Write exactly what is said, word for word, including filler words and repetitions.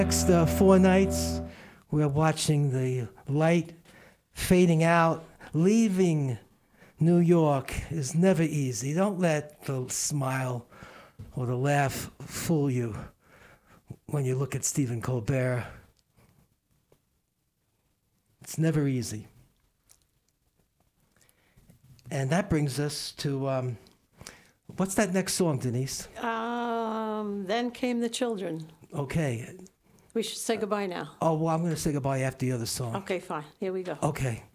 Next uh, four nights, we're watching the light fading out. Leaving New York is never easy. Don't let the smile or the laugh fool you when you look at Stephen Colbert. It's never easy. And that brings us to, um, what's that next song, Denise? Um, then came the children. Okay. We should say goodbye now. Oh, well, I'm going to say goodbye after the other song. Okay, fine. Here we go. Okay.